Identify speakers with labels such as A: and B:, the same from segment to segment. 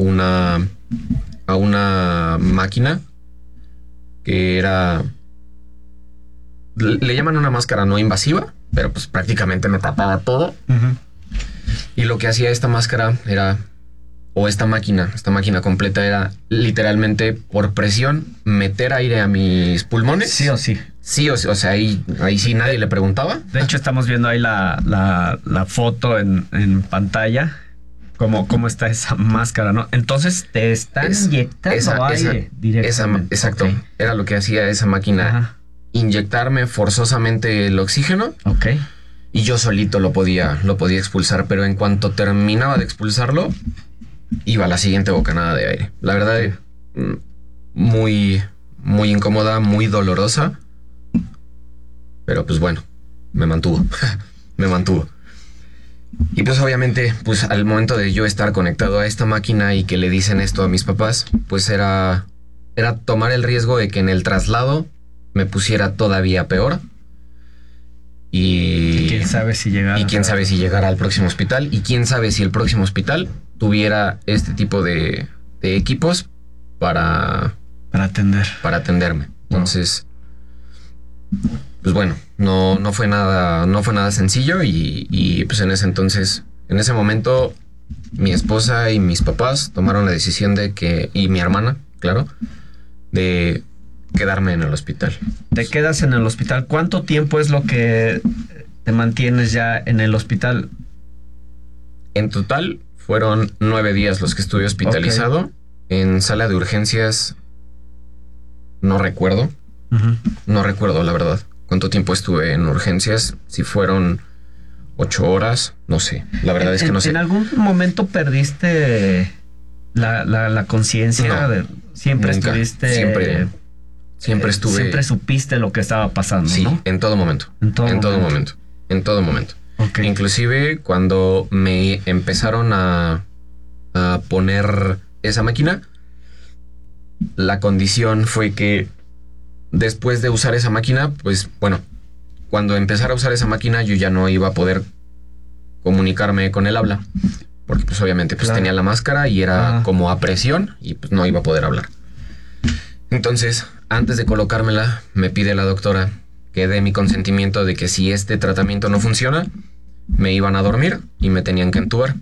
A: a una máquina que era... Le llaman una máscara no invasiva, pero pues prácticamente me tapaba todo.
B: Uh-huh.
A: Y lo que hacía esta máscara era... O esta máquina completa era literalmente por presión meter aire a mis pulmones.
B: Sí o sí.
A: Sí o sí, o sea, ahí sí nadie le preguntaba.
B: De hecho, estamos viendo ahí la foto en pantalla. Cómo está esa máscara, ¿no? Entonces te están inyectando aire directamente.
A: Exacto. Okay. Era lo que hacía esa máquina. Ajá. Inyectarme forzosamente el oxígeno.
B: Ok.
A: Y yo solito lo podía expulsar, pero en cuanto terminaba de expulsarlo, iba a la siguiente bocanada de aire. La verdad, muy, muy incómoda, muy dolorosa. Pero pues bueno, me mantuvo. Me mantuvo. Y pues obviamente, pues al momento de yo estar conectado a esta máquina y que le dicen esto a mis papás, pues era tomar el riesgo de que en el traslado me pusiera todavía peor. Y
B: quién sabe si llegara.
A: Y quién sabe si llegara al próximo hospital. Y quién sabe si el próximo hospital tuviera este tipo de equipos para atenderme. Entonces, pues bueno, no fue nada sencillo. Y pues en ese momento, mi esposa y mis papás tomaron la decisión y mi hermana, claro, de quedarme en el hospital.
B: Te quedas en el hospital. ¿Cuánto tiempo es lo que te mantienes ya en el hospital?
A: En total fueron 9 días los que estuve hospitalizado. Okay. En sala de urgencias no recuerdo. Uh-huh. No recuerdo, la verdad, cuánto tiempo estuve en urgencias. Si fueron 8 horas, no sé. La verdad es que no sé.
B: ¿En algún momento perdiste la conciencia?
A: No,
B: siempre
A: nunca.
B: Estuviste...
A: Siempre estuve...
B: Siempre supiste lo que estaba pasando,
A: sí,
B: ¿no?
A: En todo momento. En todo momento.
B: Okay.
A: Inclusive cuando me empezaron a poner esa máquina, la condición fue que después de usar esa máquina, pues bueno, cuando empezara a usar esa máquina yo ya no iba a poder comunicarme con el habla, porque pues obviamente pues tenía la máscara y era como a presión y pues no iba a poder hablar. Entonces, antes de colocármela, me pide la doctora que dé mi consentimiento de que si este tratamiento no funciona, me iban a dormir y me tenían que entubar.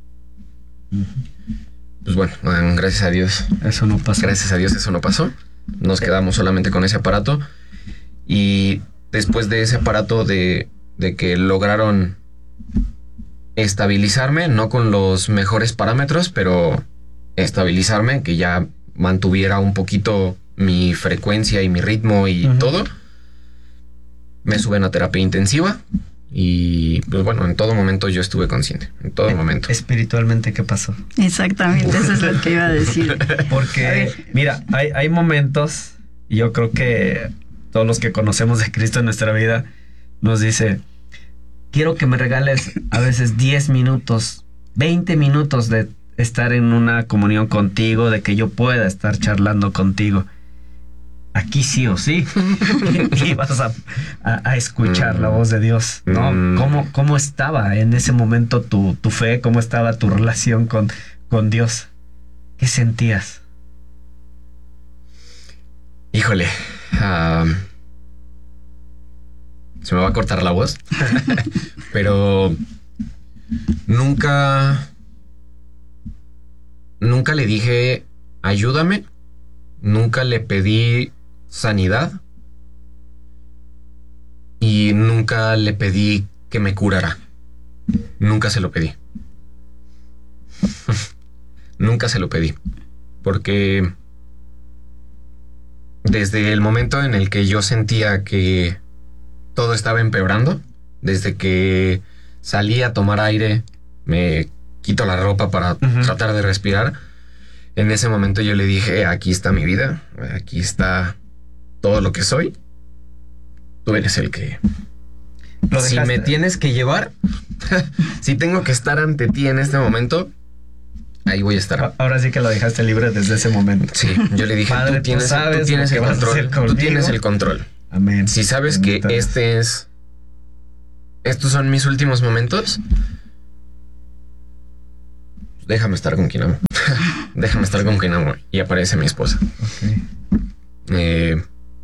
A: Pues bueno, gracias a Dios.
B: Eso no pasó.
A: Gracias a Dios eso no pasó. Nos quedamos solamente con ese aparato. Y después de ese aparato de que lograron estabilizarme, no con los mejores parámetros, pero estabilizarme, que ya mantuviera un poquito mi frecuencia y mi ritmo y todo, me suben a terapia intensiva y pues bueno, en todo momento yo estuve consciente, en todo momento.
B: Espiritualmente, ¿qué pasó?
C: Exactamente, eso es lo que iba a decir.
B: Porque, mira, hay momentos, y yo creo que todos los que conocemos de Cristo en nuestra vida, nos dice, quiero que me regales a veces 10 minutos, 20 minutos de estar en una comunión contigo, de que yo pueda estar charlando contigo. Aquí sí o sí ibas a escuchar la voz de Dios, ¿no? ¿Cómo estaba en ese momento tu fe? ¿Cómo estaba tu relación con Dios? ¿Qué sentías?
A: Híjole, se me va a cortar la voz, pero nunca le dije ayúdame, nunca le pedí sanidad y nunca le pedí que me curara. Nunca se lo pedí. Nunca se lo pedí. Porque desde el momento en el que yo sentía que todo estaba empeorando, desde que salí a tomar aire, me quito la ropa para tratar de respirar, en ese momento yo le dije, aquí está mi vida, aquí está todo lo que soy, tú eres el que... Si me tienes que llevar, si tengo que estar ante ti en este momento, ahí voy a estar.
B: Ahora sí que lo dejaste libre desde ese momento.
A: Sí, yo le dije,
B: Padre,
A: tú tienes el control, tú tienes el control.
B: Amén.
A: Si sabes que estos son mis últimos momentos, déjame estar con quien amo. déjame estar con quien amo. Y aparece mi esposa.
B: Ok.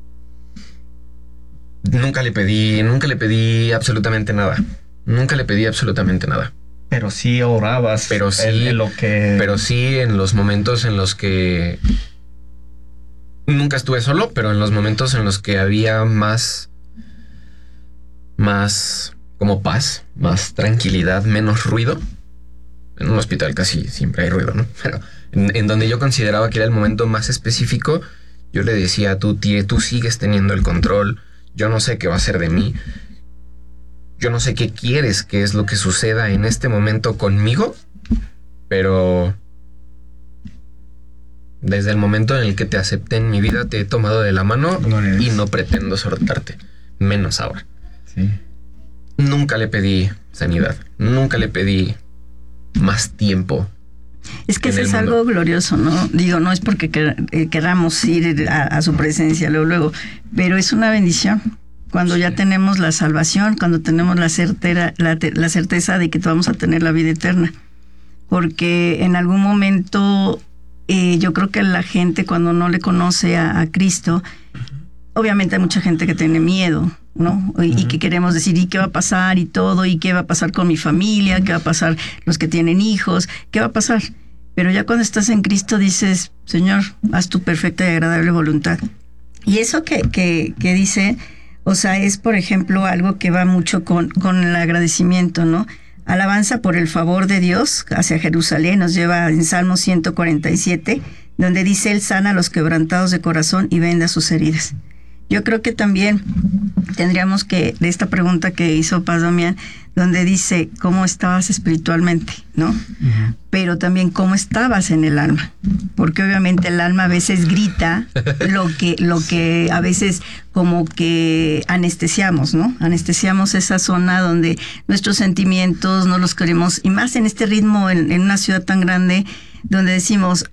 A: Nunca le pedí absolutamente nada. Nunca le pedí absolutamente nada.
B: Pero sí orabas.
A: Pero sí,
B: en lo que...
A: Pero sí en los momentos en los que nunca estuve solo, pero en los momentos en los que había más como paz, más tranquilidad, menos ruido. En un hospital casi siempre hay ruido, ¿no? Pero en donde yo consideraba que era el momento más específico, yo le decía a Tuti, tú sigues teniendo el control, yo no sé qué va a ser de mí, yo no sé qué quieres que es lo que suceda en este momento conmigo, pero desde el momento en el que te acepté en mi vida, te he tomado de la mano y no pretendo soltarte, menos ahora.
B: Sí.
A: Nunca le pedí sanidad, nunca le pedí más tiempo.
C: Es que eso es algo glorioso, ¿no? Digo, no es porque queramos ir a su presencia luego, pero es una bendición. Cuando ya tenemos la salvación, cuando tenemos la certeza de que vamos a tener la vida eterna. Porque en algún momento, yo creo que la gente cuando no le conoce a Cristo, obviamente hay mucha gente que tiene miedo, ¿no? Y que queremos decir, ¿y qué va a pasar? Y todo, ¿y qué va a pasar con mi familia? ¿Qué va a pasar los que tienen hijos? ¿Qué va a pasar? Pero ya cuando estás en Cristo dices, Señor, haz tu perfecta y agradable voluntad. Y eso que dice, o sea, es por ejemplo algo que va mucho con el agradecimiento, ¿no? Alabanza por el favor de Dios hacia Jerusalén, nos lleva en Salmo 147, donde dice, Él sana a los quebrantados de corazón y venda sus heridas. Yo creo que también tendríamos que, de esta pregunta que hizo Paz Damián, donde dice cómo estabas espiritualmente, ¿no? Uh-huh. Pero también cómo estabas en el alma, porque obviamente el alma a veces grita lo que a veces como que anestesiamos, ¿no? Anestesiamos esa zona donde nuestros sentimientos no los queremos, y más en este ritmo en una ciudad tan grande, donde decimos,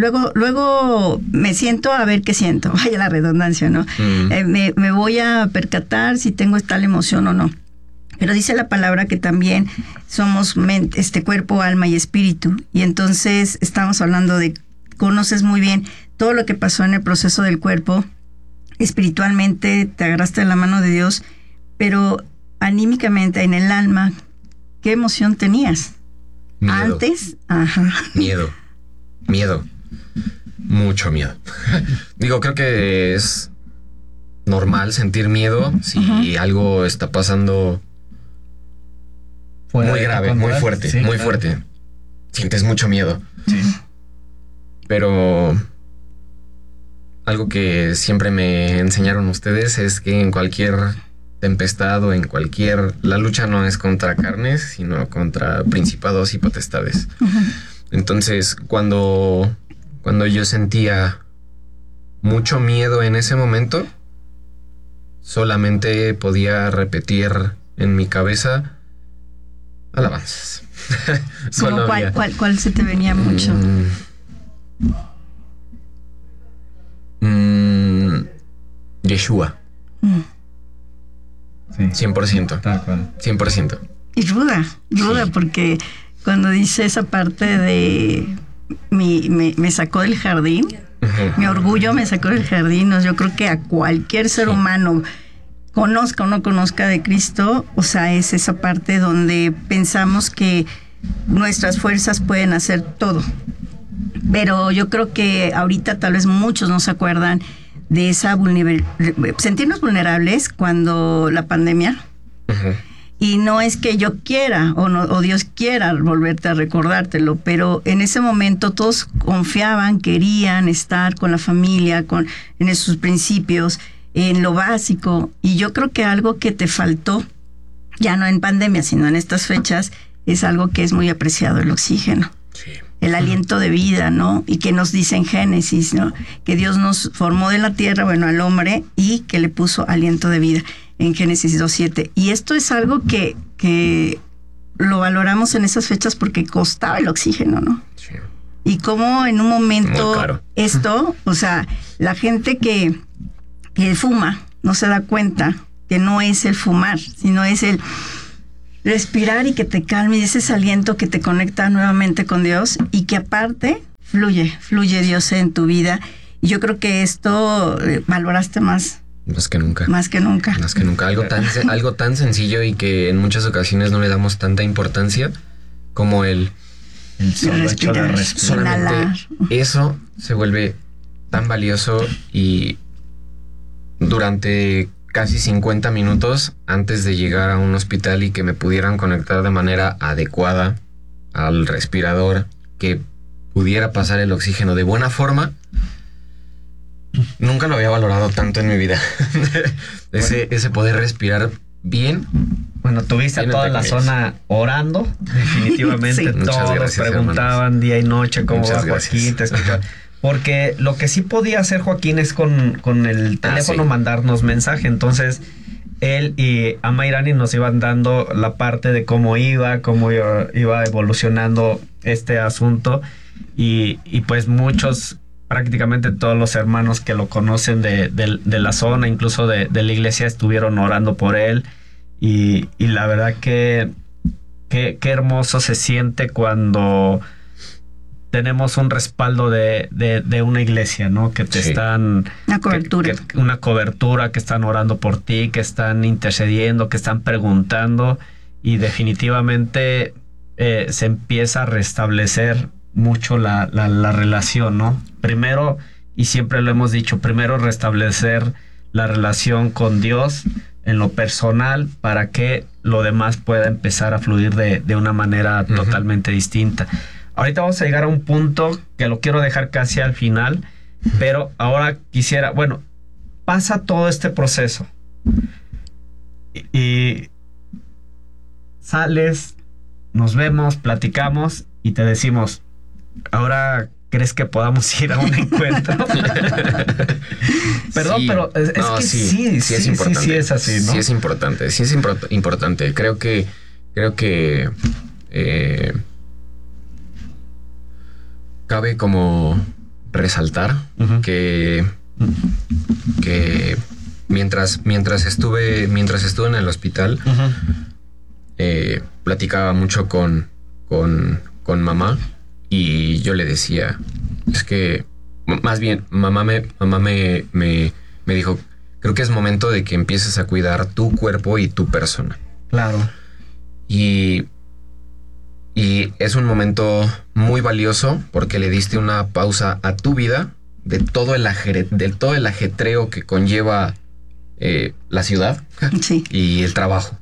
C: luego me siento a ver qué siento, vaya la redundancia, ¿no? Me voy a percatar si tengo tal emoción o no. Pero dice la palabra que también somos cuerpo, alma y espíritu. Y entonces estamos hablando de, conoces muy bien todo lo que pasó en el proceso del cuerpo, espiritualmente te agarraste de la mano de Dios, pero anímicamente en el alma, ¿qué emoción tenías?
A: Miedo.
C: Antes, ajá.
A: Miedo, mucho miedo. Digo, creo que es normal sentir miedo si algo está pasando muy grave, muy fuerte, sí, muy fuerte. Sientes mucho miedo.
B: Sí.
A: Pero algo que siempre me enseñaron ustedes es que en cualquier tempestad o la lucha no es contra carnes, sino contra principados y potestades. Entonces, cuando yo sentía mucho miedo en ese momento, solamente podía repetir en mi cabeza alabanzas.
C: ¿Cuál se te venía mucho?
A: Yeshua.
B: Sí.
A: 100%.
B: Tal cual.
A: 100%.
C: Y ruda,
A: Sí.
C: Porque cuando dice esa parte de me sacó del jardín, mi orgullo me sacó del jardín, yo creo que a cualquier ser humano, conozca o no conozca de Cristo, o sea, es esa parte donde pensamos que nuestras fuerzas pueden hacer todo. Pero yo creo que ahorita tal vez muchos no se acuerdan de esa sentirnos vulnerables cuando la pandemia. Y no es que yo quiera o Dios quiera volverte a recordártelo, pero en ese momento todos confiaban, querían estar con la familia, en sus principios, en lo básico. Y yo creo que algo que te faltó, ya no en pandemia, sino en estas fechas, es algo que es muy apreciado, el oxígeno.
A: Sí.
C: El aliento de vida, ¿no? Y que nos dice en Génesis, ¿no? Que Dios nos formó de la tierra, al hombre, y que le puso aliento de vida en Génesis 2:7. Y esto es algo que lo valoramos en esas fechas porque costaba el oxígeno, ¿no?
A: Sí.
C: Y como en un momento
A: Muy caro.
C: esto, o sea, la gente que fuma no se da cuenta que no es el fumar, sino es el respirar y que te calme, y ese es aliento que te conecta nuevamente con Dios y que aparte fluye Dios en tu vida. Y yo creo que esto valoraste más.
A: Más que nunca.
C: Más que nunca.
A: Más que nunca. Algo tan sencillo y que en muchas ocasiones no le damos tanta importancia como el
B: solo hecho de respirar.
A: Solamente eso se vuelve tan valioso, y durante casi 50 minutos antes de llegar a un hospital y que me pudieran conectar de manera adecuada al respirador, que pudiera pasar el oxígeno de buena forma, nunca lo había valorado tanto en mi vida. Ese poder respirar bien.
B: Bueno, tuviste a toda la zona orando, definitivamente. Sí. Todos gracias, preguntaban, hermanos, día y noche cómo va Joaquín, te escuchaban. Porque lo que sí podía hacer Joaquín es con el teléfono mandarnos mensaje. Entonces, él y Amairani nos iban dando la parte de cómo iba evolucionando este asunto. Y pues prácticamente todos los hermanos que lo conocen de la zona, incluso de la iglesia, estuvieron orando por él. Y la verdad que qué hermoso se siente cuando tenemos un respaldo de una iglesia, ¿no? Que te están...
C: Una cobertura.
B: Una cobertura, que están orando por ti, que están intercediendo, que están preguntando, y definitivamente se empieza a restablecer mucho la relación, ¿no? Primero, y siempre lo hemos dicho, primero restablecer la relación con Dios en lo personal, para que lo demás pueda empezar a fluir de una manera totalmente distinta. Ahorita vamos a llegar a un punto que lo quiero dejar casi al final, pero ahora quisiera, bueno, pasa todo este proceso y sales, nos vemos, platicamos y te decimos, ahora ¿crees que podamos ir a un encuentro? Perdón, sí, pero es que sí es importante. Sí es así, ¿no?
A: Sí es importante. Creo que cabe como resaltar que mientras estuve en el hospital, platicaba mucho con mamá, y yo le decía, es que más bien mamá me dijo, creo que es momento de que empieces a cuidar tu cuerpo y tu persona.
B: Claro.
A: Y es un momento muy valioso, porque le diste una pausa a tu vida de todo el ajetreo que conlleva la ciudad,
C: sí,
A: y el trabajo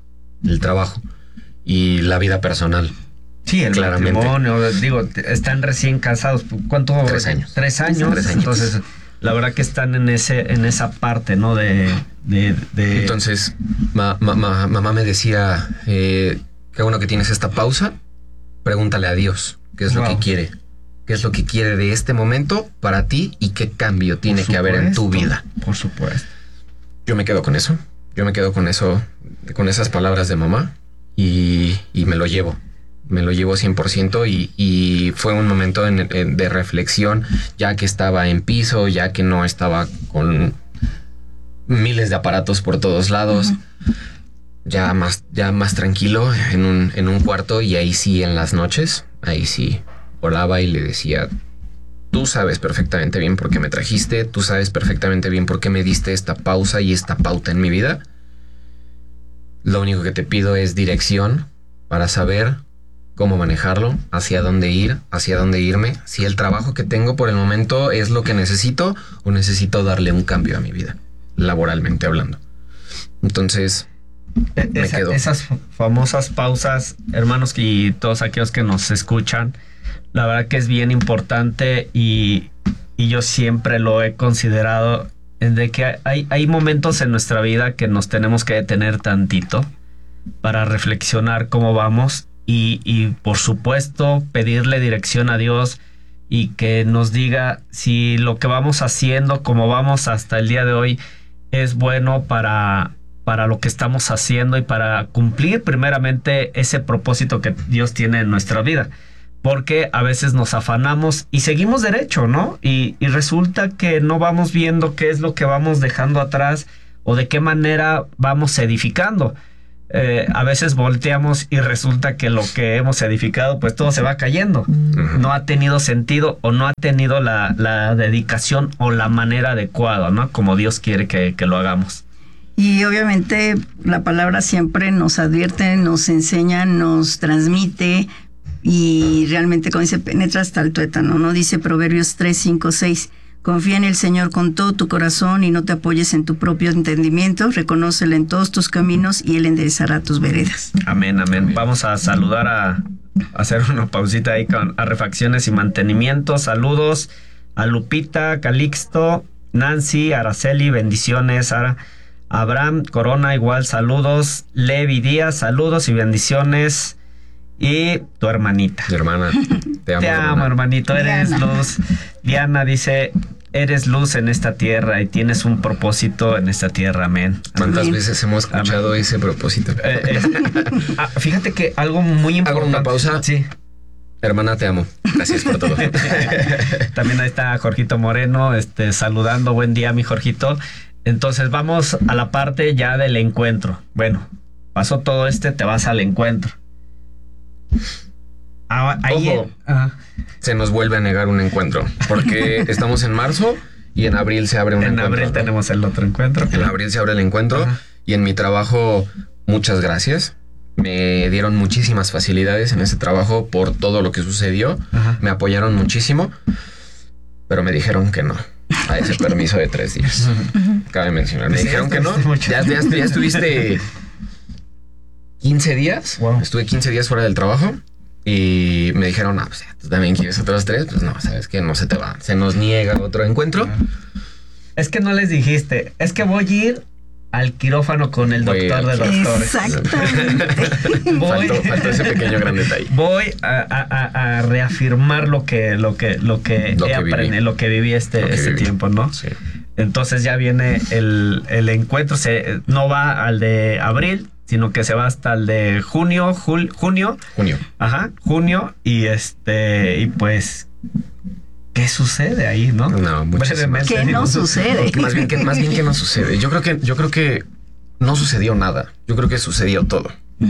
A: y la vida personal.
B: Sí, el matrimonio, digo, están recién casados. ¿Cuánto?
A: 3 años.
B: 3 años. Entonces, la verdad que están en esa parte, ¿no?
A: Entonces, mamá me decía, qué bueno que tienes esta pausa. Pregúntale a Dios qué es lo que quiere. ¿Qué es lo que quiere de este momento para ti y qué cambio tiene que haber en tu vida?
B: Por supuesto.
A: Yo me quedo con eso. Con esas palabras de mamá, y me lo llevo. Me lo llevo 100%, y fue un momento de reflexión, ya que estaba en piso, ya que no estaba con miles de aparatos por todos lados. Ya más tranquilo en un cuarto, y ahí sí, en las noches, ahí sí oraba y le decía, tú sabes perfectamente bien por qué me trajiste, tú sabes perfectamente bien por qué me diste esta pausa y esta pauta en mi vida. Lo único que te pido es dirección para saber cómo manejarlo, hacia dónde irme, si el trabajo que tengo por el momento es lo que necesito, o necesito darle un cambio a mi vida, laboralmente hablando. Entonces...
B: Esas famosas pausas, hermanos, y todos aquellos que nos escuchan, la verdad que es bien importante, y yo siempre lo he considerado, de que hay momentos en nuestra vida que nos tenemos que detener tantito para reflexionar cómo vamos, y por supuesto pedirle dirección a Dios, y que nos diga si lo que vamos haciendo, como vamos hasta el día de hoy, es bueno para lo que estamos haciendo, y para cumplir primeramente ese propósito que Dios tiene en nuestra vida. Porque a veces nos afanamos y seguimos derecho, ¿no? Y resulta que no vamos viendo qué es lo que vamos dejando atrás, o de qué manera vamos edificando. a veces volteamos y resulta que lo que hemos edificado, pues todo se va cayendo. No ha tenido sentido o no ha tenido la dedicación o la manera adecuada, ¿no? Como Dios quiere que lo hagamos.
C: Y obviamente la palabra siempre nos advierte, nos enseña, nos transmite y realmente, como dice, penetra hasta el tuétano, ¿no? Dice Proverbios 3, 5, 6. Confía en el Señor con todo tu corazón y no te apoyes en tu propio entendimiento. Reconócelo en todos tus caminos y Él enderezará tus veredas.
B: Amén, amén. Vamos a saludar a hacer una pausita ahí a refacciones y mantenimiento. Saludos a Lupita, Calixto, Nancy, Araceli, bendiciones. Abraham Corona, igual saludos. Levi Díaz, saludos y bendiciones. Y tu hermanita.
A: Mi hermana. Te amo,
B: hermanito. Eres
C: Diana.
B: luz. Diana dice, eres luz en esta tierra y tienes un propósito en esta tierra. Amén.
A: ¿Cuántas
C: Amén.
A: veces hemos escuchado ese propósito?
B: Fíjate que algo muy importante.
A: Hago una pausa.
B: Sí.
A: Hermana, te amo. Gracias por todo.
B: También ahí está Jorgito Moreno, saludando. Buen día, mi Jorgito. Entonces vamos a la parte ya del encuentro. Bueno, pasó todo te vas al encuentro. Ahí
A: Ojo. Se nos vuelve a negar un encuentro. Porque estamos en marzo y en abril se abre un encuentro.
B: En abril tenemos el otro encuentro.
A: En abril se abre el encuentro.
B: Ajá.
A: Y en mi trabajo, muchas gracias. Me dieron muchísimas facilidades en ese trabajo por todo lo que sucedió.
B: Ajá.
A: Me apoyaron muchísimo. Pero me dijeron que no a ese permiso de 3 días. Cabe mencionar. Me
B: Sí,
A: dijeron que no.
B: estuviste mucho.
A: Ya estuviste 15 días.
B: Wow.
A: Estuve 15 días fuera del trabajo. Y me dijeron, pues tú también quieres otros 3. Pues no, sabes que no se te va. Se nos niega otro encuentro.
B: Es que no les dijiste, es que voy a ir al quirófano con el
A: Voy
B: doctor de
A: al
B: doctores.
C: Exactamente.
B: Voy,
A: Faltó ese pequeño gran detalle.
B: voy a reafirmar lo que he aprendido, lo que viví este
A: viví.
B: tiempo, ¿no?
A: Sí.
B: Entonces ya viene el encuentro, no va al de abril, sino que se va hasta el de junio.
A: Junio.
B: Y pues, ¿qué sucede ahí, no?
A: No, muchísimo.
B: Brevemente,
C: ¿Qué no sucede?
A: Más bien que no sucede. Yo creo que no sucedió nada. Yo creo que sucedió todo.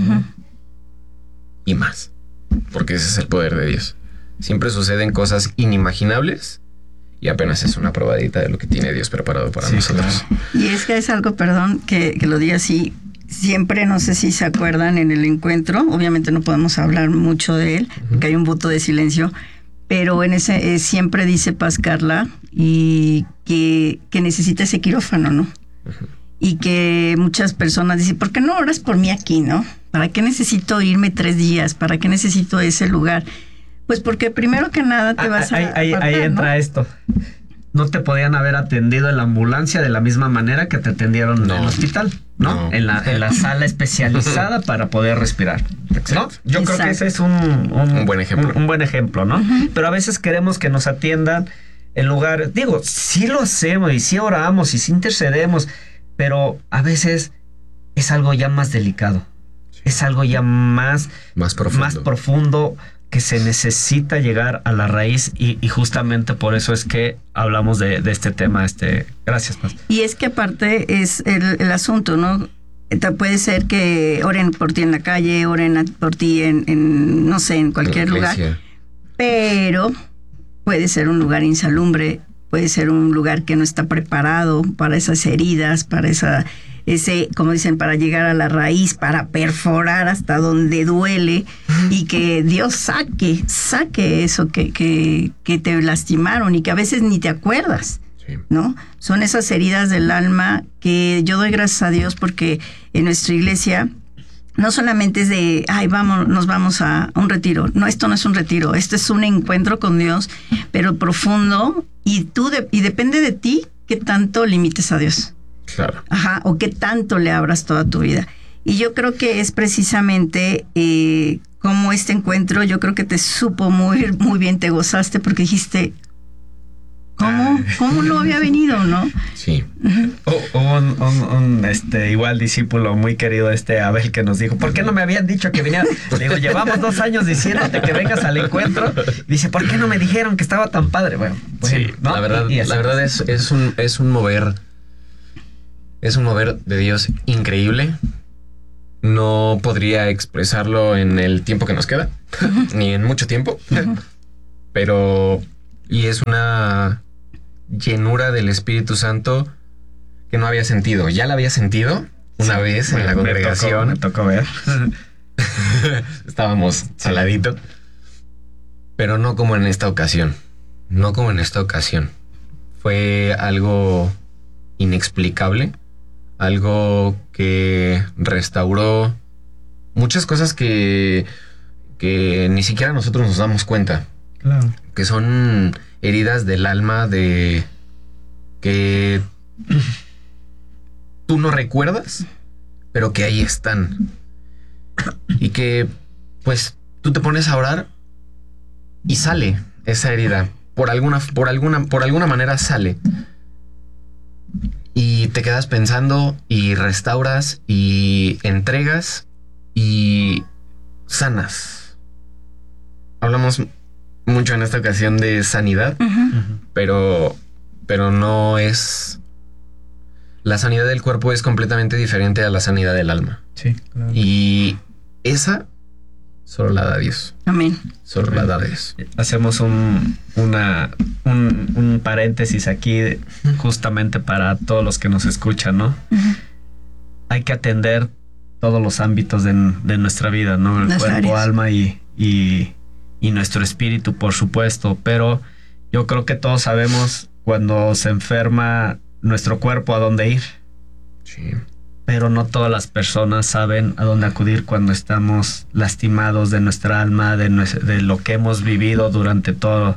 A: Y más. Porque ese es el poder de Dios. Siempre suceden cosas inimaginables y apenas es una probadita de lo que tiene Dios preparado para
B: Sí,
A: nosotros.
B: claro.
C: Y es que es algo, perdón, que lo diga así. Siempre, no sé si se acuerdan, en el encuentro, obviamente no podemos hablar mucho de él, porque hay un voto de silencio, pero en ese siempre dice Paz Carla y que necesita ese quirófano, ¿no? Y que muchas personas dicen, ¿por qué no oras por mí aquí, no? ¿Para qué necesito irme 3 días? ¿Para qué necesito ese lugar? Pues porque primero que nada te vas a
B: ahí
C: apartar,
B: entra
C: ¿no?
B: esto. No te podían haber atendido en la ambulancia de la misma manera que te atendieron
A: No.
B: en el hospital, ¿no?
A: No.
B: En la sala especializada para poder respirar, ¿no?
A: Exacto.
B: Yo creo que ese es un
A: buen ejemplo.
B: Un buen ejemplo, ¿no? Pero a veces queremos que nos atiendan en lugar, digo, sí lo hacemos y sí oramos y sí intercedemos, pero a veces es algo ya más delicado. Es algo ya más profundo que se necesita llegar a la raíz y justamente por eso es que hablamos de este tema. Gracias, Paz.
C: Y es que aparte es el asunto, ¿no? Puede ser que oren por ti en la calle, oren por ti en no sé, en cualquier lugar, pero puede ser un lugar insalubre, puede ser un lugar que no está preparado para esas heridas, para como dicen, para llegar a la raíz, para perforar hasta donde duele y que Dios saque eso que te lastimaron y que a veces ni te acuerdas.
A: Sí.
C: ¿No? Son esas heridas del alma que yo doy gracias a Dios porque en nuestra iglesia no solamente es de, nos vamos a un retiro. No, esto no es un retiro, esto es un encuentro con Dios, pero profundo y depende de ti qué tanto limites a Dios.
A: Claro.
C: O qué tanto le abras toda tu vida. Y yo creo que es precisamente como este encuentro, yo creo que te supo muy, muy bien, te gozaste porque dijiste, ¿cómo no había venido, no?
A: Sí.
B: Un igual discípulo muy querido, Abel, que nos dijo, ¿por qué no me habían dicho que venía? Digo, llevamos 2 años diciéndote que vengas al encuentro. Dice, ¿por qué no me dijeron que estaba tan padre? Bueno,
A: Sí,
B: ¿no?
A: la verdad es un mover de Dios increíble. No podría expresarlo en el tiempo que nos queda, ni en mucho tiempo, pero y es una llenura del Espíritu Santo que no había sentido. Ya la había sentido una vez en la congregación.
B: Me tocó ver.
A: Estábamos al ladito, pero no como en esta ocasión. No como en esta ocasión. Fue algo inexplicable. Algo que restauró muchas cosas que ni siquiera nosotros nos damos cuenta.
B: Claro.
A: Que son heridas del alma de que tú no recuerdas, pero que ahí están. Y que pues tú te pones a orar y sale esa herida. Por alguna manera sale. Y te quedas pensando y restauras y entregas y sanas. Hablamos mucho en esta ocasión de sanidad, pero no es... La sanidad del cuerpo es completamente diferente a la sanidad del alma.
B: Sí, claro.
A: Y esa solo la da Dios.
C: Amén.
A: Solo la da Dios.
B: Hacemos un paréntesis aquí justamente para todos los que nos escuchan, ¿no? Hay que atender todos los ámbitos de nuestra vida, ¿no? El cuerpo, áreas. Alma y nuestro espíritu, por supuesto. Pero yo creo que todos sabemos cuando se enferma nuestro cuerpo a dónde ir.
A: Sí.
B: Pero no todas las personas saben a dónde acudir cuando estamos lastimados de nuestra alma, de lo que hemos vivido durante todo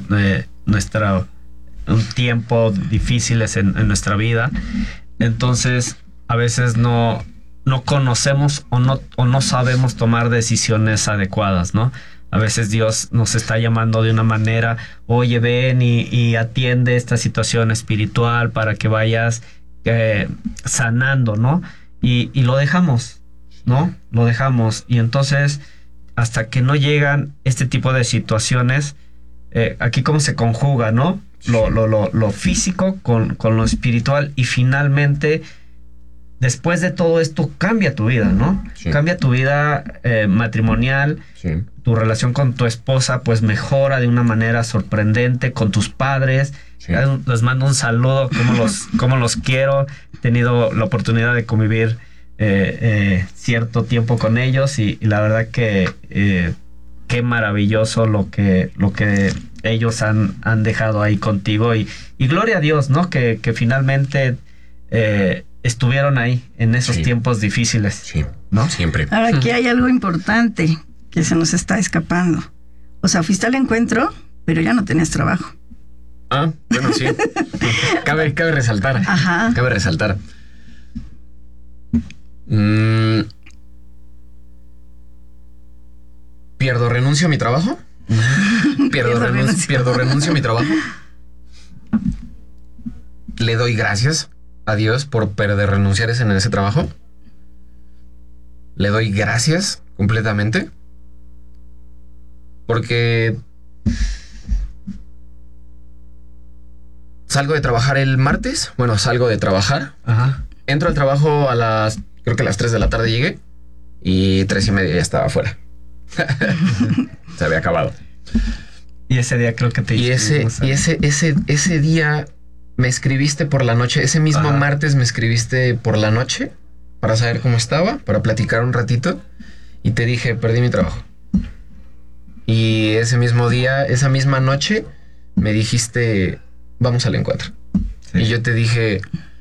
B: un tiempo difíciles en nuestra vida. Entonces, a veces no conocemos o no sabemos tomar decisiones adecuadas, ¿no? A veces Dios nos está llamando de una manera, oye, ven y atiende esta situación espiritual para que vayas sanando, ¿no? Y lo dejamos, ¿no? Lo dejamos. Y entonces, hasta que no llegan este tipo de situaciones, aquí cómo se conjuga, ¿no? Lo físico con lo espiritual, y finalmente, después de todo esto, cambia tu vida, ¿no? Sí. Cambia tu vida matrimonial.
A: Sí.
B: Tu relación con tu esposa pues mejora de una manera sorprendente, con tus padres. Sí. Les mando un saludo, como los quiero. He tenido la oportunidad de convivir cierto tiempo con ellos y la verdad que qué maravilloso lo que ellos han dejado ahí contigo y gloria a Dios, ¿no? Que finalmente estuvieron ahí en esos tiempos difíciles.
A: Sí,
B: ¿no?
A: Siempre.
C: Ahora aquí hay algo importante que se nos está escapando. O sea, fuiste al encuentro, pero ya no tenías trabajo.
A: Ah, bueno, sí. cabe resaltar.
C: Ajá.
A: Cabe resaltar. ¿Renuncio a mi trabajo? ¿Renuncio a mi trabajo? ¿Le doy gracias a Dios por renunciar en ese trabajo? ¿Le doy gracias completamente? Porque salgo de trabajar el martes. Bueno, salgo de trabajar.
B: Ajá.
A: Entro al trabajo creo que a las 3 de la tarde llegué. Y 3:30 ya estaba afuera. Se había acabado.
B: Y ese día creo que te...
A: Y ese día me escribiste por la noche. Ese mismo martes me escribiste por la noche para saber cómo estaba, para platicar un ratito. Y te dije, perdí mi trabajo. Y ese mismo día, esa misma noche, me dijiste, vamos al encuentro. Sí. Y yo te dije,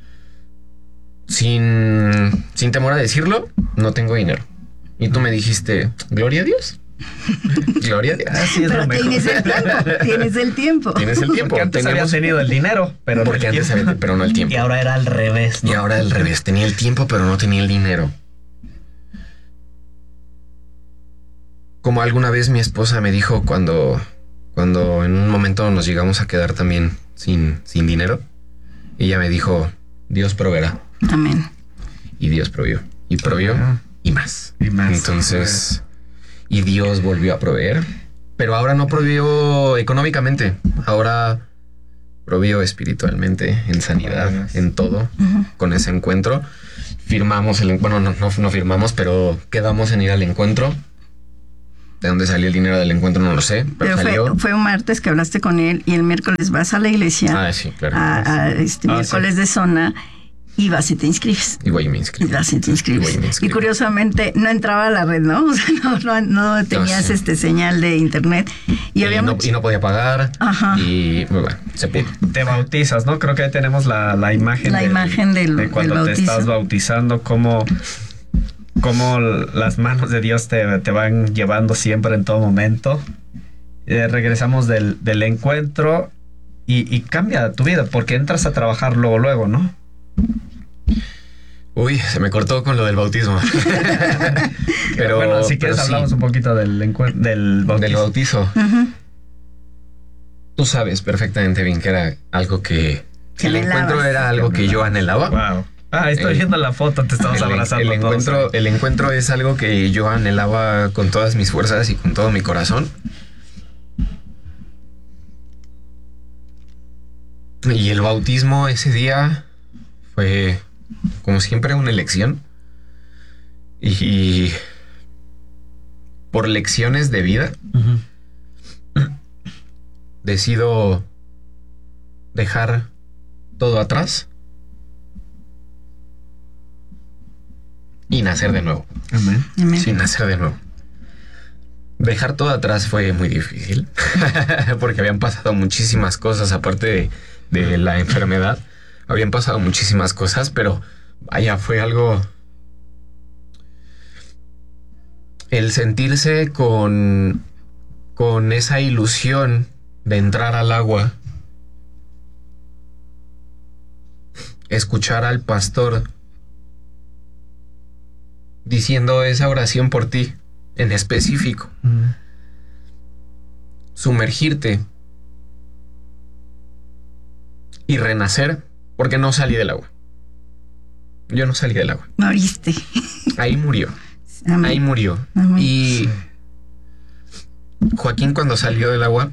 A: sin temor a decirlo, no tengo dinero. Y tú me dijiste, gloria a Dios. Gloria a Dios.
B: Así es.
C: Pero tienes el tiempo.
A: Tienes el tiempo.
B: Porque antes habías tenido el dinero, pero no
A: el tiempo.
B: Y ahora era al revés, ¿no?
A: Y ahora al revés. Tenía el tiempo, pero no tenía el dinero. Como alguna vez mi esposa me dijo cuando en un momento nos llegamos a quedar también sin dinero, ella me dijo, Dios proveerá.
C: Amén.
A: Y Dios proveyó. Y proveyó y más. Entonces, y Dios volvió a proveer. Pero ahora no proveyó económicamente. Ahora provió espiritualmente, en sanidad, en todo, con ese encuentro. Firmamos bueno, no firmamos, pero quedamos en ir al encuentro. ¿De dónde salió el dinero del encuentro? No lo sé.
C: Pero
A: salió.
C: Fue un martes que hablaste con él y el miércoles vas a la iglesia.
A: Sí, claro.
C: Miércoles de zona. Y vas y te inscribes.
A: Y voy y me inscribo.
C: Y vas y te inscribes. Y curiosamente no entraba a la red, ¿no? O sea, no tenías señal de internet. Y
A: no podía pagar.
C: Ajá.
A: Y bueno, se pudo.
B: Te bautizas, ¿no? Creo que ahí tenemos la imagen.
C: De
B: cuando te estás bautizando, cómo las manos de Dios te van llevando siempre en todo momento. Regresamos del encuentro y cambia tu vida porque entras a trabajar luego, ¿no?
A: Uy, se me cortó con lo del bautismo.
B: Pero bueno, si quieres hablamos un poquito del bautizo.
A: Del bautizo. Tú sabes perfectamente bien que era algo que el encuentro era algo que yo anhelaba.
B: Wow. Estoy viendo la foto, te estamos abrazando.
A: El encuentro es algo que yo anhelaba con todas mis fuerzas y con todo mi corazón. Y el bautismo ese día fue, como siempre, una elección. Y por lecciones de vida, decido dejar todo atrás y nacer de nuevo.
B: Amén.
A: Sí, nacer de nuevo. Dejar todo atrás fue muy difícil porque habían pasado muchísimas cosas aparte de la enfermedad. Habían pasado muchísimas cosas, pero vaya, fue algo... El sentirse con esa ilusión de entrar al agua, escuchar al pastor diciendo esa oración por ti en específico, sumergirte y renacer, porque no salí del agua. Yo no salí del agua.
C: Moriste.
A: Ahí murió.
C: Amén.
A: Ahí murió.
C: Amén.
A: Y Joaquín, cuando salió del agua,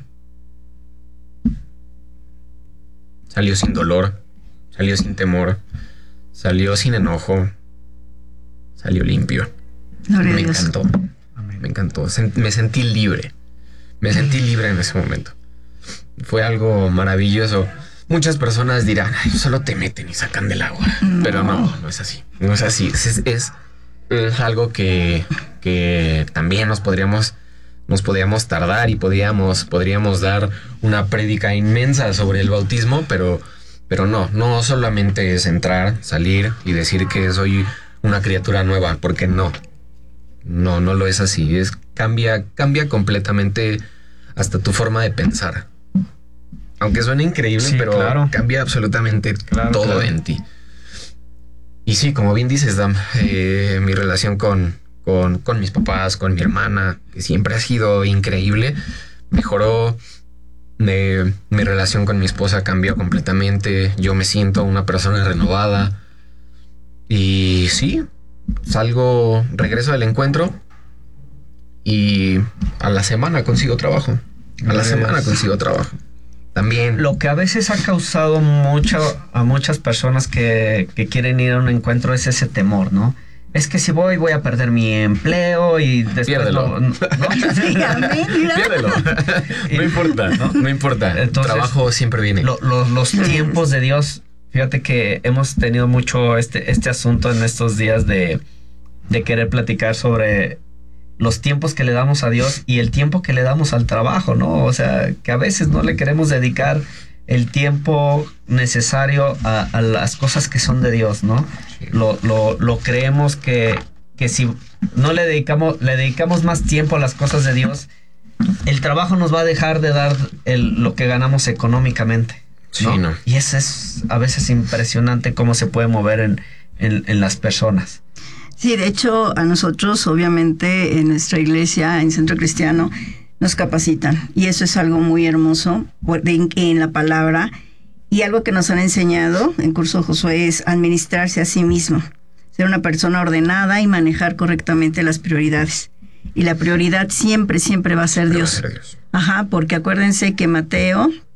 A: salió sin dolor, salió sin temor, salió sin enojo, salió limpio.
C: Gloria a
A: Me
C: Dios.
A: encantó. Me encantó. Me sentí libre. Me sentí libre en ese momento. Fue algo maravilloso. Muchas personas dirán, ay, solo te meten y sacan del agua.
C: No.
A: Pero no es así. No es así. Es algo que también nos podríamos tardar y podríamos dar una prédica inmensa sobre el bautismo, pero no solamente es entrar, salir y decir que soy una criatura nueva, porque no lo es así. Cambia completamente hasta tu forma de pensar. Aunque suene increíble,
B: sí,
A: pero
B: claro.
A: Cambia absolutamente todo en ti. Y sí, como bien dices, Dam, mi relación con mis papás, con mi hermana, que siempre ha sido increíble, mejoró. Mi relación con mi esposa cambió completamente. Yo me siento una persona renovada. Y sí, regreso del encuentro y a la semana consigo trabajo. También.
B: Lo que a veces ha causado a muchas personas que quieren ir a un encuentro es ese temor, ¿no? Es que si voy a perder mi empleo y después
A: Piérdelo. Piérdelo. No importa.
B: Entonces,
A: trabajo siempre viene.
B: Los tiempos de Dios, fíjate que hemos tenido mucho este asunto en estos días de querer platicar sobre los tiempos que le damos a Dios y el tiempo que le damos al trabajo, ¿no? O sea, que a veces no le queremos dedicar el tiempo necesario a las cosas que son de Dios, ¿no? Sí. Lo creemos que si no le dedicamos más tiempo a las cosas de Dios, el trabajo nos va a dejar de dar lo que ganamos económicamente, ¿no?
A: Sí, no.
B: Y eso es a veces impresionante cómo se puede mover en las personas.
C: Sí, de hecho, a nosotros, obviamente, en nuestra iglesia, en Centro Cristiano, nos capacitan. Y eso es algo muy hermoso en la palabra. Y algo que nos han enseñado en Curso Josué es administrarse a sí mismo. Ser una persona ordenada y manejar correctamente las prioridades. Y la prioridad siempre va a ser Dios. Ajá, porque acuérdense que Mateo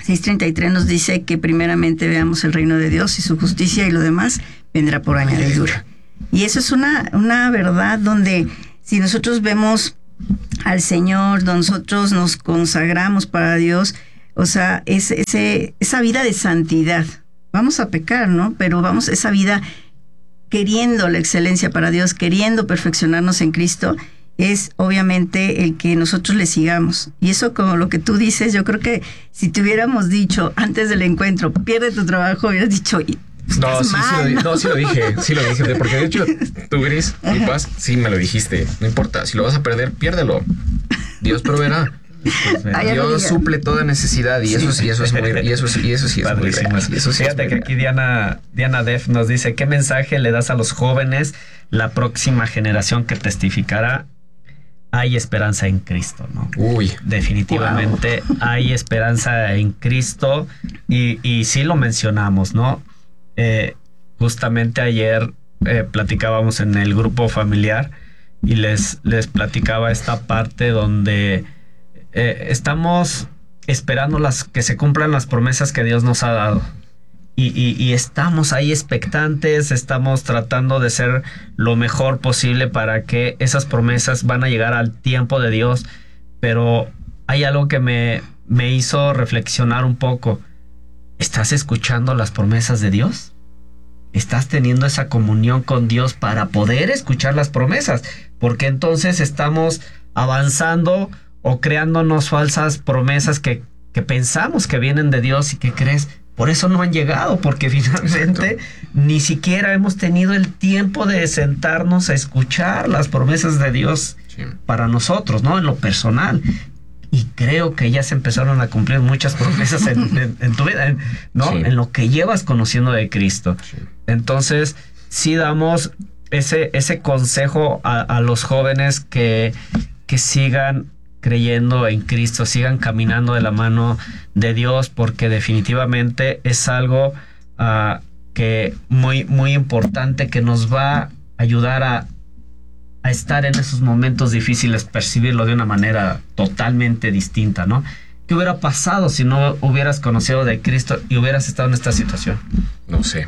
C: 6:33 nos dice que primeramente veamos el reino de Dios y su justicia, y lo demás vendrá por añadidura. Y eso es una verdad donde si nosotros vemos al Señor, nosotros nos consagramos para Dios, o sea, esa vida de santidad. Vamos a pecar, ¿no? Pero vamos, esa vida queriendo la excelencia para Dios, queriendo perfeccionarnos en Cristo, es obviamente el que nosotros le sigamos. Y eso, como lo que tú dices, yo creo que si te hubiéramos dicho antes del encuentro, pierde tu trabajo, hubieras dicho...
A: No, sí lo dije, porque de hecho tú, Gris, mi Paz, sí me lo dijiste. No importa, si lo vas a perder, piérdelo. Dios proveerá. Dios suple toda necesidad y eso sí es muy, y eso sí es muy real.
B: Fíjate que aquí Diana Def nos dice: ¿qué mensaje le das a los jóvenes, la próxima generación que testificará? Hay esperanza en Cristo, ¿no?
A: Uy,
B: definitivamente hay esperanza en Cristo, y sí lo mencionamos, ¿no? Justamente ayer platicábamos en el grupo familiar y les platicaba esta parte donde estamos esperando que se cumplan las promesas que Dios nos ha dado. Y estamos ahí expectantes, estamos tratando de ser lo mejor posible para que esas promesas van a llegar al tiempo de Dios. Pero hay algo que me hizo reflexionar un poco. ¿Estás escuchando las promesas de Dios? ¿Estás teniendo esa comunión con Dios para poder escuchar las promesas? Porque entonces estamos avanzando o creándonos falsas promesas que pensamos que vienen de Dios, y que crees, por eso no han llegado, porque finalmente ni siquiera hemos tenido el tiempo de sentarnos a escuchar las promesas de Dios para nosotros, ¿no? En lo personal. Y creo que ya se empezaron a cumplir muchas promesas en tu vida, ¿no? Sí. En lo que llevas conociendo de Cristo. Sí. Entonces, sí damos ese consejo a los jóvenes que sigan creyendo en Cristo, sigan caminando de la mano de Dios, porque definitivamente es algo que muy, muy importante, que nos va a ayudar a estar en esos momentos difíciles, percibirlo de una manera totalmente distinta, ¿no? ¿Qué hubiera pasado si no hubieras conocido de Cristo y hubieras estado en esta situación?
A: No sé.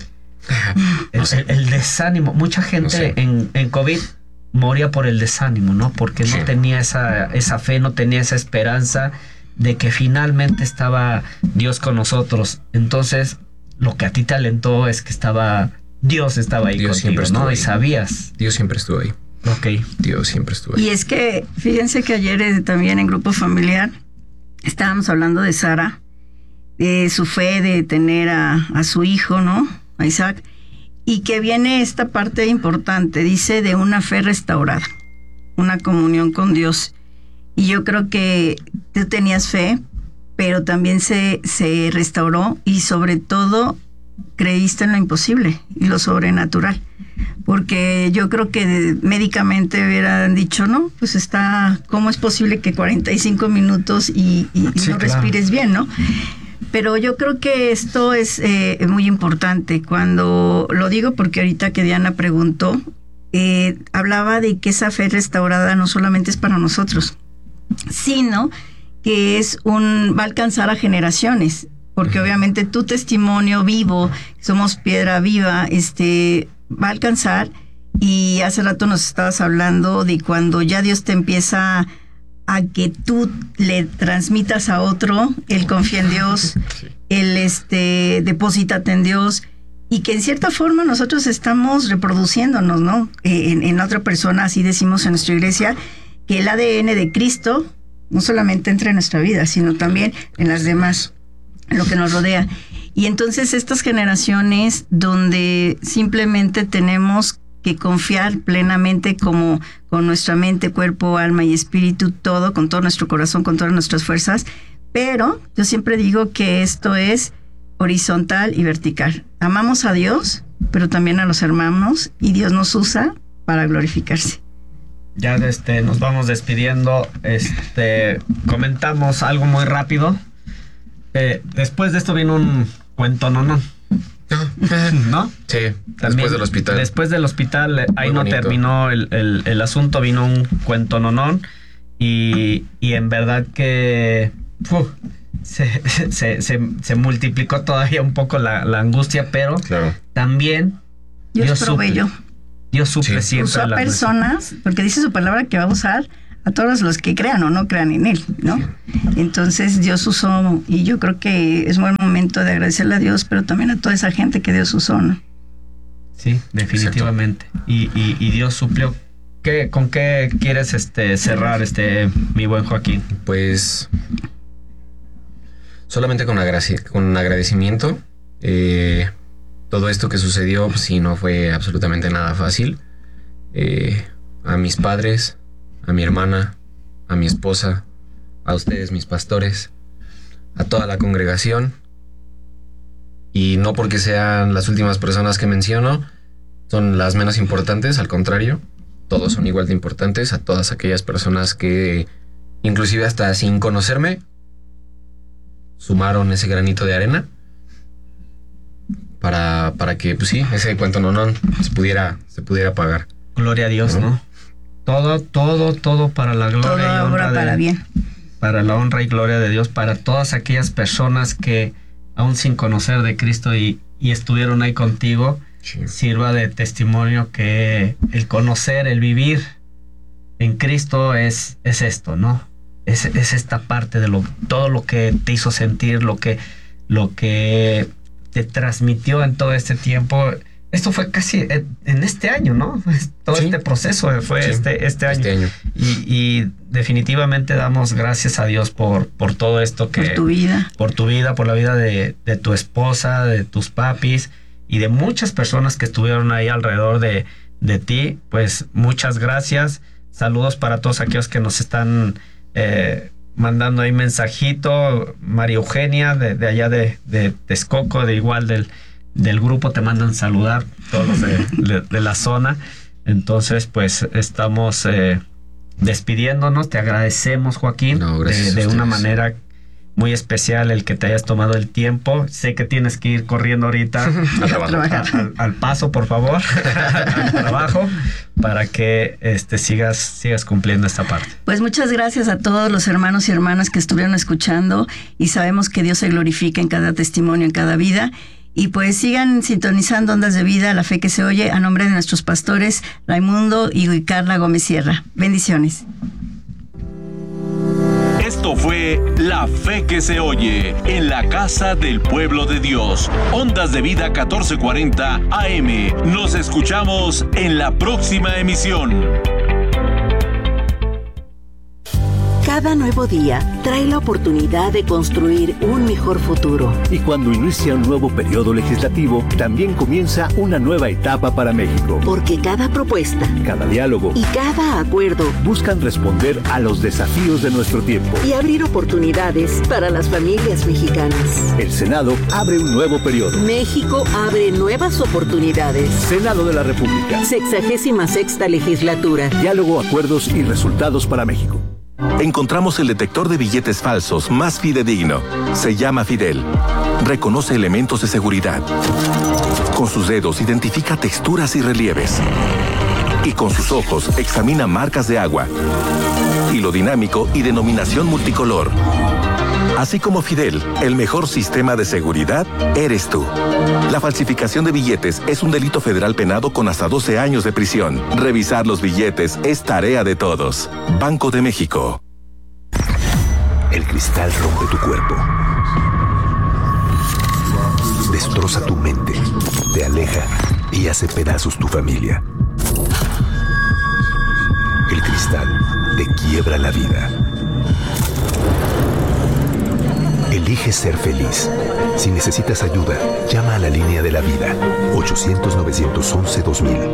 B: El desánimo. Mucha gente en COVID moría por el desánimo, ¿no? Porque no tenía esa fe, no tenía esa esperanza de que finalmente estaba Dios con nosotros. Entonces, lo que a ti te alentó es que Dios estaba ahí contigo, ¿no? Y sabías.
A: Dios siempre estuvo ahí.
B: Ok.
A: Dios siempre estuvo ahí.
C: Y es que, fíjense que ayer también en grupo familiar estábamos hablando de Sara, de su fe de tener a su hijo, ¿no? A Isaac. Y que viene esta parte importante, dice, de una fe restaurada, una comunión con Dios. Y yo creo que tú tenías fe, pero también se restauró, y sobre todo creíste en lo imposible y lo sobrenatural. Porque yo creo que médicamente hubieran dicho, no, pues ¿cómo es posible que 45 minutos y no respires bien, ¿no? Pero yo creo que esto es muy importante. Cuando lo digo, porque ahorita que Diana preguntó, hablaba de que esa fe restaurada no solamente es para nosotros, sino que va a alcanzar a generaciones, porque obviamente tu testimonio vivo, somos piedra viva, va a alcanzar. Y hace rato nos estabas hablando de cuando ya Dios te empieza a que tú le transmitas a otro, él confía en Dios, él deposítate en Dios, y que en cierta forma nosotros estamos reproduciéndonos, ¿no? En otra persona, así decimos en nuestra iglesia, que el ADN de Cristo no solamente entra en nuestra vida, sino también en las demás, en lo que nos rodea. Y entonces estas generaciones donde simplemente tenemos que confiar plenamente, como con nuestra mente, cuerpo, alma y espíritu, todo, con todo nuestro corazón, con todas nuestras fuerzas. Pero yo siempre digo que esto es horizontal y vertical. Amamos a Dios, pero también a los hermanos, y Dios nos usa para glorificarse.
B: Ya nos vamos despidiendo. Comentamos algo muy rápido. Después de esto vino un cuento, ¿no?
A: Sí, después del hospital.
B: Después del hospital, ahí no terminó el asunto, vino un cuento nonón, y en verdad que se multiplicó todavía un poco la angustia, pero
A: Claro.
B: también
C: Dios proveyó.
B: Dios suple
A: Sí.
B: siempre
C: Usó a
B: las
C: personas, porque dice su palabra que va a usar a todos los que crean o no crean en Él, ¿no? Entonces Dios usó, y yo creo que es buen momento de agradecerle a Dios, pero también a toda esa gente que Dios usó, ¿no?
B: Sí, definitivamente. Y Dios suplió. ¿Con qué quieres cerrar, mi buen Joaquín?
A: Pues solamente con agradecimiento. Todo esto que sucedió, pues sí, no fue absolutamente nada fácil. A mis padres, a mi hermana, a mi esposa, a ustedes, mis pastores, a toda la congregación. Y no porque sean las últimas personas que menciono, son las menos importantes, al contrario, todos son igual de importantes. A todas aquellas personas que, inclusive hasta sin conocerme, sumaron ese granito de arena para que, pues sí, ese cuento no se pudiera pagar.
B: Gloria a Dios, ¿no? Todo para la gloria
C: Todo
B: y honra
C: obra para bien.
B: para la honra y gloria de Dios, para todas aquellas personas que aún sin conocer de Cristo y estuvieron ahí contigo,
A: Sí.
B: sirva de testimonio que el conocer, el vivir en Cristo es esto, ¿no? Es esta parte de todo lo que te hizo sentir, lo que te transmitió en todo este tiempo. Esto fue casi en este año, ¿no? Todo
A: Sí.
B: este proceso fue
A: Sí,
B: este año.
A: este año.
B: Y definitivamente damos gracias a Dios por todo esto que...
C: Por tu vida.
B: Por tu vida, por la vida de tu esposa, de tus papis y de muchas personas que estuvieron ahí alrededor de ti. Pues muchas gracias. Saludos para todos aquellos que nos están mandando ahí mensajito. María Eugenia de allá de Texcoco, de igual del grupo, te mandan saludar, todos los de la zona. Entonces pues estamos despidiéndonos. Te agradecemos, Joaquín,
A: No, gracias
B: de
A: a
B: una
A: ustedes.
B: manera muy especial el que te hayas tomado el tiempo. Sé que tienes que ir corriendo ahorita al paso, por favor, al trabajo, para que sigas cumpliendo esta parte.
C: Pues muchas gracias a todos los hermanos y hermanas que estuvieron escuchando, y sabemos que Dios se glorifica en cada testimonio, en cada vida. Y pues sigan sintonizando Ondas de Vida, la fe que se oye, a nombre de nuestros pastores Raimundo y Carla Gómez Sierra. Bendiciones.
D: Esto fue La Fe que se oye en la casa del pueblo de Dios. Ondas de Vida 1440 AM. Nos escuchamos en la próxima emisión.
E: Cada nuevo día trae la oportunidad de construir un mejor futuro.
F: Y cuando inicia un nuevo periodo legislativo, también comienza una nueva etapa para México.
E: Porque cada propuesta
F: Cada diálogo
E: y cada acuerdo
F: buscan responder a los desafíos de nuestro tiempo.
E: y abrir oportunidades para las familias mexicanas.
F: El Senado abre un nuevo periodo.
E: México abre nuevas oportunidades.
F: Senado de la República.
E: 66ª legislatura.
F: Diálogo, acuerdos y resultados para México.
G: Encontramos el detector de billetes falsos más fidedigno. Se llama Fidel. Reconoce elementos de seguridad. Con sus dedos identifica texturas y relieves. Y con sus ojos examina marcas de agua, hilo dinámico y denominación multicolor. Así como Fidel, el mejor sistema de seguridad eres tú. La falsificación de billetes es un delito federal penado con hasta 12 años de prisión. Revisar los billetes es tarea de todos. Banco de México.
F: El cristal rompe tu cuerpo. Destroza tu mente. Te aleja y hace pedazos tu familia. El cristal te quiebra la vida. Elige ser feliz. Si necesitas ayuda, llama a la línea de la vida. 800-911-2000.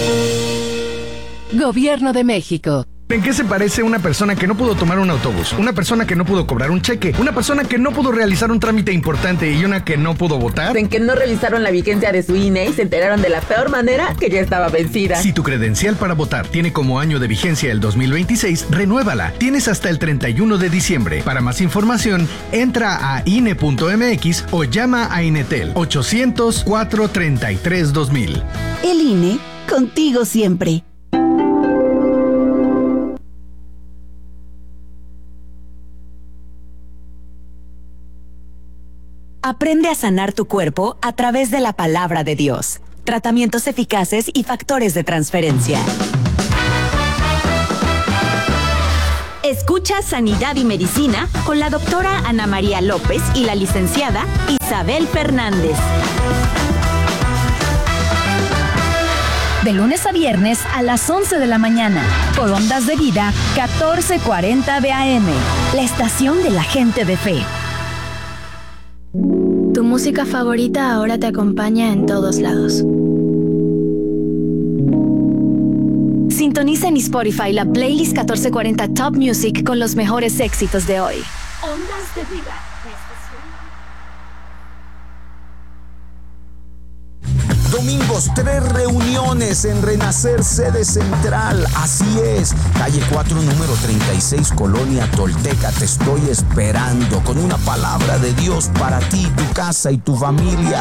H: Gobierno de México.
I: ¿En qué se parece una persona que no pudo tomar un autobús? Una persona que no pudo cobrar un cheque, una persona que no pudo realizar un trámite importante y una que no pudo votar.
J: En que no revisaron la vigencia de su INE y se enteraron de la peor manera que ya estaba vencida.
I: Si tu credencial para votar tiene como año de vigencia el 2026, renuévala. Tienes hasta el 31 de diciembre. Para más información, entra a INE.mx o llama a Inetel 800-433-2000.
E: El INE, contigo siempre.
H: Aprende a sanar tu cuerpo a través de la palabra de Dios, tratamientos eficaces y factores de transferencia. Escucha Sanidad y Medicina con la doctora Ana María López y la licenciada Isabel Fernández. De lunes a viernes a las 11 de la mañana, por Ondas de Vida 1440 de AM, la estación de la gente de fe.
K: Tu música favorita ahora te acompaña en todos lados.
H: Sintoniza en Spotify la playlist 1440 Top Music con los mejores éxitos de hoy. Ondas de Vida.
L: Domingos, 3 reuniones en Renacer, sede central. Así es, calle 4, número 36, Colonia Tolteca. Te estoy esperando con una palabra de Dios para ti, tu casa y tu familia.